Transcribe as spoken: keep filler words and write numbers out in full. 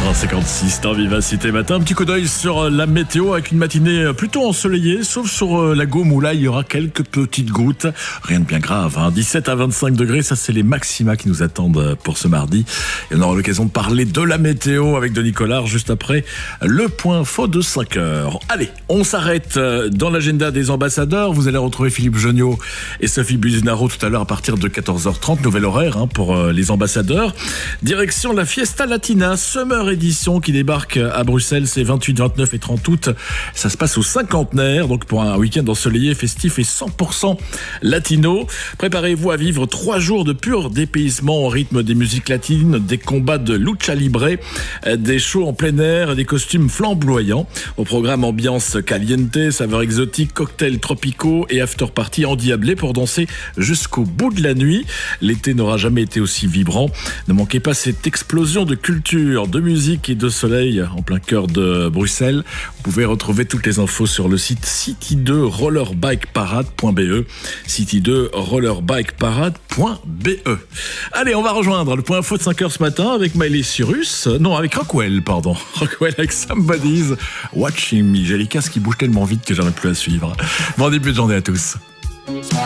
quatre heures cinquante-six dans Vivacité Matin. Un petit coup d'œil sur la météo avec une matinée plutôt ensoleillée, sauf sur la Gaume où là il y aura quelques petites gouttes. Rien de bien grave, hein. dix-sept à vingt-cinq degrés, ça c'est les maxima qui nous attendent pour ce mardi. Et on aura l'occasion de parler de la météo avec Denis Collard juste après le point faux de cinq heures. Allez, on s'arrête dans l'agenda des ambassadeurs. Vous allez retrouver Philippe Geniaud et Sophie Buzinaro tout à l'heure à partir de quatorze heures trente, nouvel horaire hein, pour les ambassadeurs. Direction la Fiesta Latina Summer Edition qui débarque à Bruxelles, c'est vingt-huit, vingt-neuf et trente août. Ça se passe au cinquantenaire, donc pour un week-end ensoleillé, festif et cent pour cent latino. Préparez-vous à vivre trois jours de pur dépaysement au rythme des musiques latines, des combats de lucha libre, des shows en plein air, des costumes flamboyants. Au programme ambiance caliente, saveurs exotiques, cocktails tropicaux et after-party endiablés pour danser jusqu'au bout de la nuit. L'été n'aura jamais été aussi vibrant. Ne manquez pas cette explosion de culture, de musique et de soleil en plein cœur de Bruxelles. Vous pouvez retrouver toutes les infos sur le site city deux rollerbike parade point b e. city deux rollerbike parade point b e. Allez, on va rejoindre le point info de cinq heures ce matin avec Miley Cyrus. Non, avec Rockwell, pardon. Rockwell avec Somebody's Watching Me. J'ai les casques qui bougent tellement vite que j'arrive plus à suivre. Bon début de journée à tous.